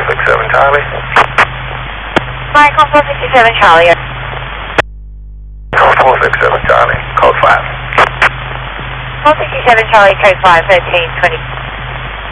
467 Charlie. Micron 467 Charlie. Call 467 Charlie, code 5. 467 Charlie, code 5, 1320.